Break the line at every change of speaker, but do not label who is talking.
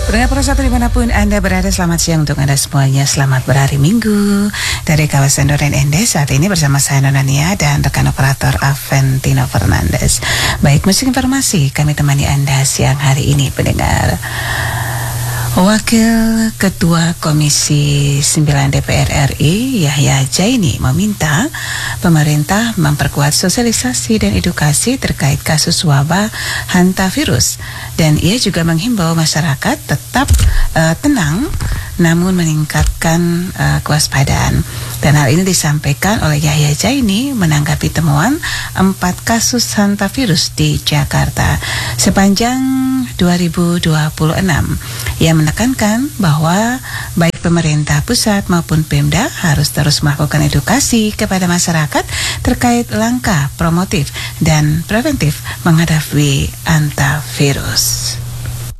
Pendengar Persatu dimanapun Anda berada, selamat siang untuk Anda semuanya. Selamat berhari Minggu dari kawasan Duren Ende. Saat ini bersama saya Nona Nia dan rekan operator Aventino Fernandes. Baik, musik informasi kami temani Anda siang hari ini, pendengar. Wakil Ketua Komisi 9 DPR RI Yahya Jaini meminta pemerintah memperkuat sosialisasi dan edukasi terkait kasus wabah hantavirus, dan ia juga menghimbau masyarakat tetap tenang namun meningkatkan kewaspadaan. Dan hal ini disampaikan oleh Yahya Jaini menanggapi temuan 4 kasus hantavirus di Jakarta sepanjang 2026. Ia menekankan bahwa baik pemerintah pusat maupun Pemda harus terus melakukan edukasi kepada masyarakat terkait langkah promotif dan preventif menghadapi hantavirus.